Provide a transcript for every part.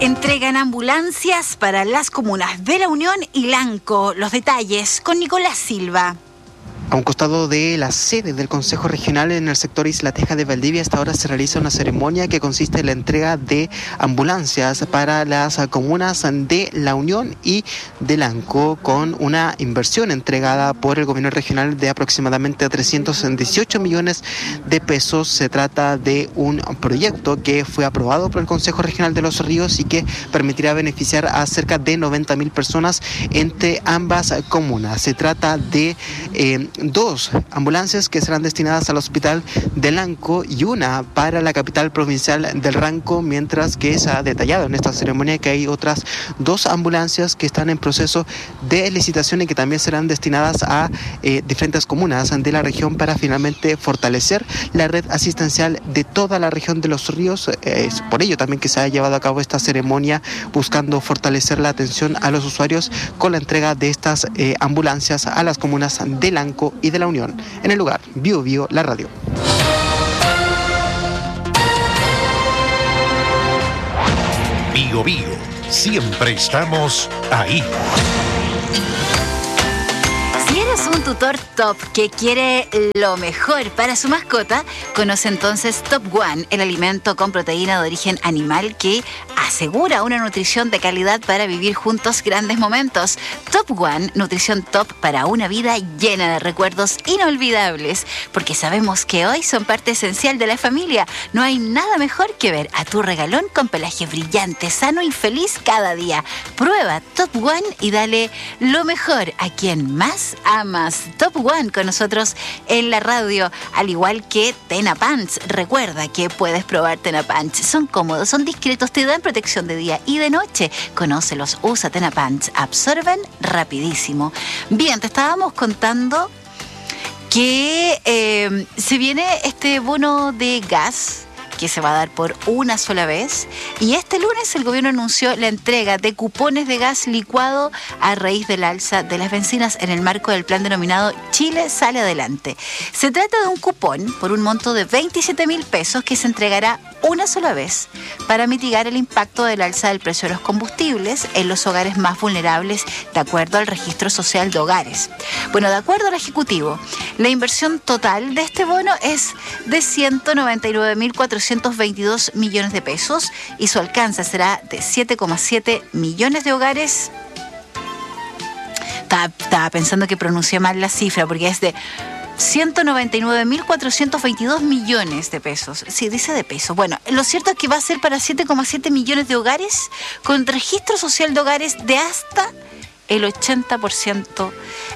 Entregan ambulancias para las comunas de La Unión y Lanco. Los detalles con Nicolás Silva. A un costado de la sede del Consejo Regional en el sector Isla Teja de Valdivia, hasta ahora se realiza una ceremonia que consiste en la entrega de ambulancias para las comunas de La Unión y de Lanco, con una inversión entregada por el gobierno regional de aproximadamente 318 millones de pesos. Se trata de un proyecto que fue aprobado por el Consejo Regional de Los Ríos y que permitirá beneficiar a cerca de 90.000 personas entre ambas comunas. Se trata de dos ambulancias que serán destinadas al hospital de Lanco y una para la capital provincial del Ranco, mientras que se ha detallado en esta ceremonia que hay otras dos ambulancias que están en proceso de licitación y que también serán destinadas a diferentes comunas de la región para finalmente fortalecer la red asistencial de toda la región de Los Ríos. Es por ello también que se ha llevado a cabo esta ceremonia, buscando fortalecer la atención a los usuarios con la entrega de estas ambulancias a las comunas de Lanco y de La Unión. En el lugar, Bio Bio, la radio. Bio Bio, siempre estamos ahí. Si eres un tutor top que quiere lo mejor para su mascota, conoce entonces Top One, el alimento con proteína de origen animal que asegura una nutrición de calidad para vivir juntos grandes momentos. Top One, nutrición top para una vida llena de recuerdos inolvidables, porque sabemos que hoy son parte esencial de la familia. No hay nada mejor que ver a tu regalón con pelaje brillante, sano y feliz cada día. Prueba Top One y dale lo mejor a quien más amas. Top One con nosotros en la radio, al igual que Tena Pants. Recuerda que puedes probar Tena Pants. Son cómodos, son discretos, te dan protección de día y de noche. Conócelos, usa Tena Pants, absorben rapidísimo. Bien, te estábamos contando que se viene este bono de gas que se va a dar por una sola vez, y este lunes el gobierno anunció la entrega de cupones de gas licuado a raíz del alza de las bencinas en el marco del plan denominado Chile Sale Adelante. Se trata de un cupón por un monto de 27.000 pesos que se entregará una sola vez para mitigar el impacto del alza del precio de los combustibles en los hogares más vulnerables, de acuerdo al Registro Social de Hogares. Bueno, de acuerdo al Ejecutivo, la inversión total de este bono es de 199.422 millones de pesos y su alcance será de 7,7 millones de hogares. Estaba pensando que pronuncié mal la cifra porque es de 199.422 millones de pesos. Sí, dice de pesos. Bueno, lo cierto es que va a ser para 7,7 millones de hogares con registro social de hogares de hasta el 80%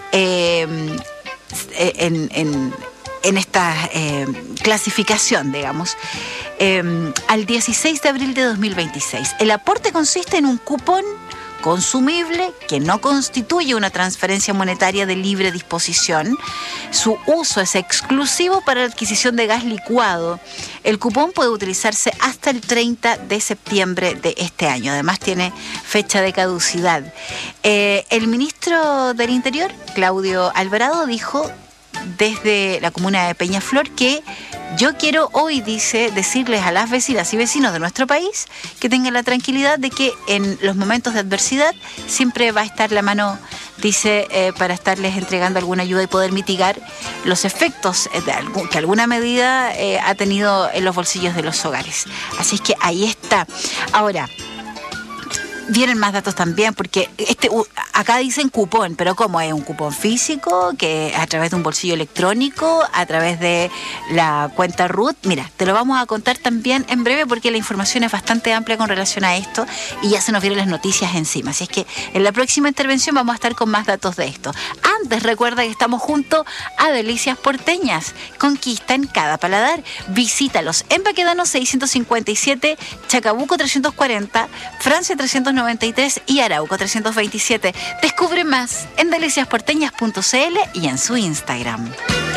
en esta clasificación, digamos, al 16 de abril de 2026. El aporte consiste en un cupón consumible que no constituye una transferencia monetaria de libre disposición. Su uso es exclusivo para la adquisición de gas licuado. El cupón puede utilizarse hasta el 30 de septiembre de este año. Además tiene fecha de caducidad. El ministro del Interior, Claudio Alvarado, dijo desde la comuna de Peñaflor que yo quiero hoy, dice, decirles a las vecinas y vecinos de nuestro país que tengan la tranquilidad de que en los momentos de adversidad siempre va a estar la mano, dice, para estarles entregando alguna ayuda y poder mitigar los efectos que alguna medida ha tenido en los bolsillos de los hogares. Así es que ahí está. Ahora, vienen más datos también, porque acá dicen cupón, pero ¿cómo es? ¿Un cupón físico que a través de un bolsillo electrónico, a través de la cuenta RUT? Mira, te lo vamos a contar también en breve porque la información es bastante amplia con relación a esto y ya se nos vienen las noticias encima. Así es que en la próxima intervención vamos a estar con más datos de esto. Antes, recuerda que estamos junto a Delicias Porteñas. Conquista en cada paladar. Visítalos en Baquedano 657, Chacabuco 340, Francia 393 y Arauco 327. Descubre más en deliciasporteñas.cl y en su Instagram.